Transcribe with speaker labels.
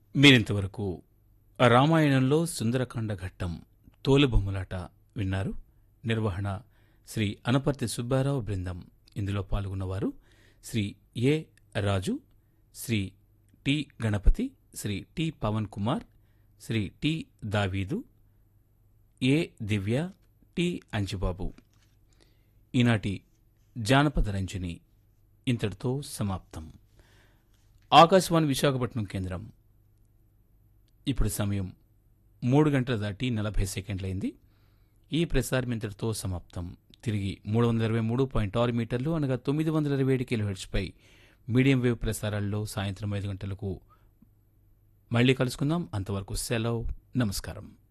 Speaker 1: మీరింతవరకు రామాయణంలో సుందరకాండ ఘట్టం తోలుబొమ్మలాట విన్నారు. నిర్వహణ శ్రీ అనపర్తి సుబ్బారావు బృందం. ఇందులో పాల్గొన్నవారు శ్రీ ఏ రాజు, Shri T Ganapati, Shri T Pawan Kumar, Shri T దావీదు, ఏ దివ్య, టి అంజిబాబు. ఈనాటి జానపద రంజని ఇంతటితో సమాప్తం. ఆకాశవాణి విశాఖపట్నం కేంద్రం. ఇప్పుడు సమయం 3 గంటల దాటి 40 సెకండ్లైంది. ఈ ప్రసారం ఇంతటితో సమాప్తం. తిరిగి 323.6 మీటర్లు అనగా 927 కిలోహెర్ట్జ్పై మీడియం వేవ్ ప్రసారాల్లో సాయంత్రం 5 గంటలకు మళ్ళీ కలుసుకుందాం. అంతవరకు సెలవు. నమస్కారం.